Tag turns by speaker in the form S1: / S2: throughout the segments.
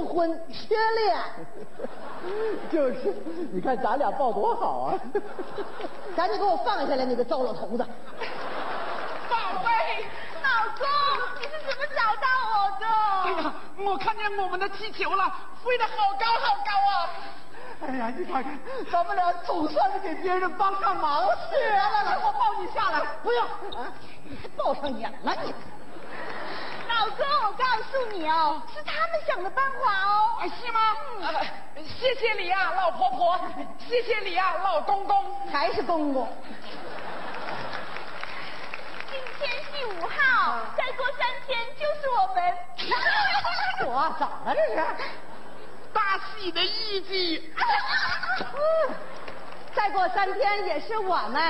S1: 婚缺恋。
S2: 就是，你看咱俩抱多好啊！
S1: 赶紧给我放下来，那个糟老头子！
S3: 宝贝，老公，你是怎么找到我的？
S4: 哎呀，我看见我们的气球了，飞得好高好高啊！
S2: 哎呀，你看看，咱们俩总算是给别人帮上忙了。
S1: 是啊，来，我抱你下来。不用啊，你还抱上眼了你。
S3: 老公，我告诉你哦，是他们想的办法哦。
S4: 啊，是吗？谢谢你啊，老婆婆，谢谢你啊，老公公，
S1: 还是公公。
S3: 今天是5号，再过3天就是我们。
S1: 我怎么了这是？
S4: 大喜的日子。
S1: 再过3天也是我们。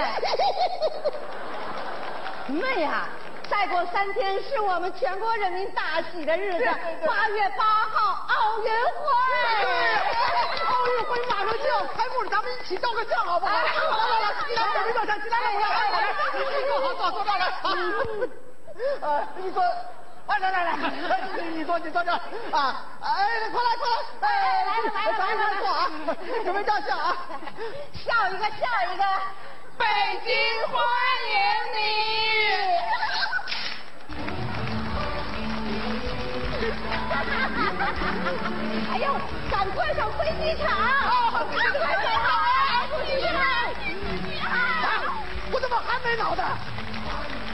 S1: 妹呀！再过3天是我们全国人民大喜的日子，8月8号奥运会。
S2: 奥运会马上就要开幕了，咱们一起照个相好不好？来，准备照相，起来，你坐好，坐这儿来。你坐，来，你坐这儿啊！哎，快来，来，坐啊！准备照相啊！
S1: 笑一个，
S4: 北京欢迎你。
S1: 哎呦，赶快上飞机场！
S3: 快走好啊！你好。
S2: 我怎么还没脑袋？